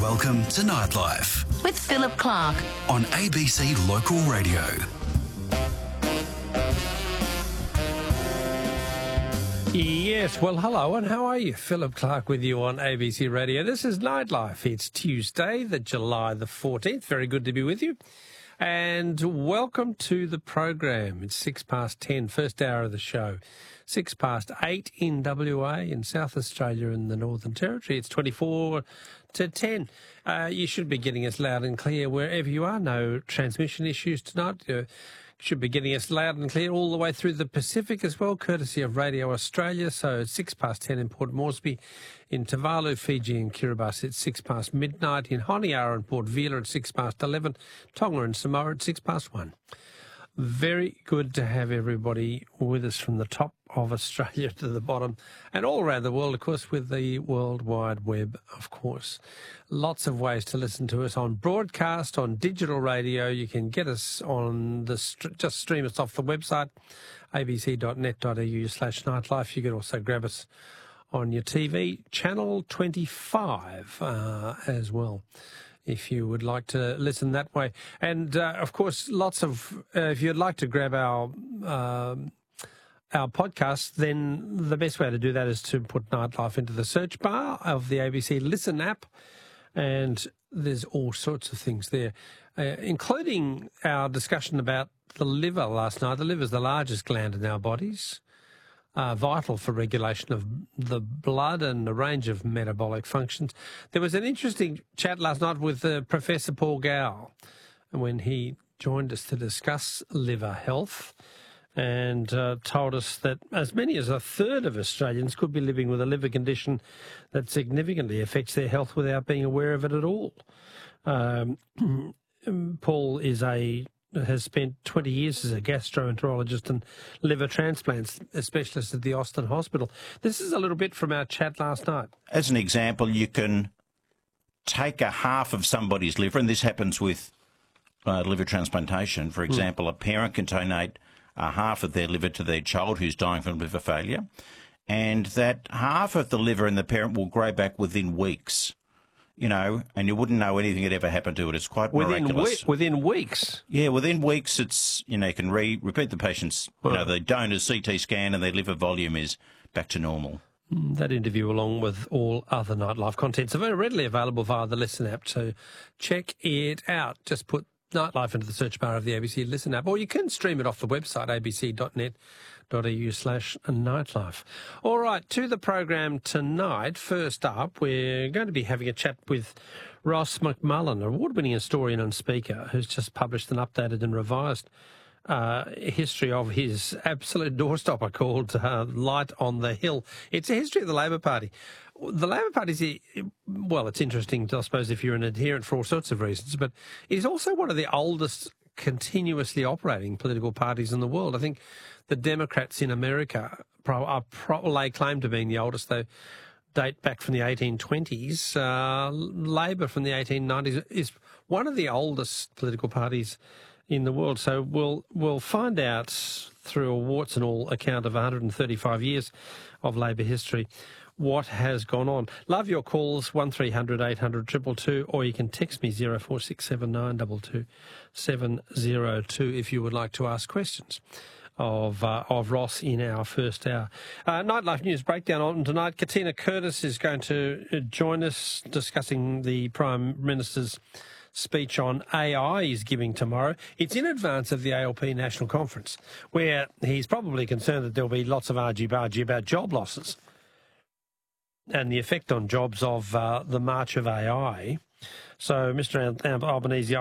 Welcome to Nightlife with Philip Clark on ABC Local Radio. Yes, well, hello, and how are you? Philip Clark with you on ABC Radio. This is Nightlife. It's Tuesday, July the 14th. Very good to be with you. And welcome to the program. It's 10:06, first hour of the show. 8:06 in WA, in South Australia and the Northern Territory. It's 24 to 10. You should be getting us loud and clear wherever you are. No transmission issues tonight. You should be getting us loud and clear all the way through the Pacific as well, courtesy of Radio Australia. So it's 10:06 in Port Moresby, in Tuvalu, Fiji and Kiribati. It's 10:06 midnight, in Honiara and Port Vila at 11:06, Tonga and Samoa at 1:06. Very good to have everybody with us from the top of Australia to the bottom and all around the world, of course, with the World Wide Web, of course. Lots of ways to listen to us on broadcast, on digital radio. You can get us on just stream us off the website, abc.net.au/nightlife. You can also grab us on your TV, channel 25 as well, if you would like to listen that way. And, of course, lots of, if you'd like to grab our podcast, then the best way to do that is to put Nightlife into the search bar of the ABC Listen app, and there's all sorts of things there, including our discussion about the liver last night. The liver is the largest gland in our bodies. Vital for regulation of the blood and a range of metabolic functions. There was an interesting chat last night with Professor Paul Gow when he joined us to discuss liver health and told us that as many as a third of Australians could be living with a liver condition that significantly affects their health without being aware of it at all. Paul has spent 20 years as a gastroenterologist and liver transplants specialist at the Austin Hospital. This is a little bit from our chat last night. As an example, you can take a half of somebody's liver, and this happens with liver transplantation. For example, a parent can donate a half of their liver to their child who's dying from liver failure, and that half of the liver in the parent will grow back within weeks. You know, and you wouldn't know anything had ever happened to it. It's quite miraculous. Within weeks? Yeah, within weeks, it's, you know, you can repeat the patient's, the donor's CT scan and their liver volume is back to normal. That interview, along with all other Nightlife contents, are very readily available via the Listen app, so check it out. Just put Nightlife into the search bar of the ABC Listen app, or you can stream it off the website, abc.net.au/nightlife. All right, to the program tonight. First up, we're going to be having a chat with Ross McMullen, award-winning historian and speaker, who's just published an updated and revised history of his absolute doorstopper called Light on the Hill. It's a history of the Labor Party. The Labor Party well, it's interesting, I suppose, if you're an adherent for all sorts of reasons, but it's also one of the oldest continuously operating political parties in the world. I think the Democrats in America lay claim to being the oldest. They date back from the 1820s. Labor from the 1890s is one of the oldest political parties in the world. So we'll find out through a warts and all account of 135 years of Labor history what has gone on. Love your calls, 1300 800 222, or you can text me 0467 702 if you would like to ask questions of Ross in our first hour. Nightlife News Breakdown on tonight. Katina Curtis is going to join us discussing the Prime Minister's speech on AI he's giving tomorrow. It's in advance of the ALP National Conference, where he's probably concerned that there'll be lots of argy-bargy about job losses and the effect on jobs of the march of AI. So Mr. Albanese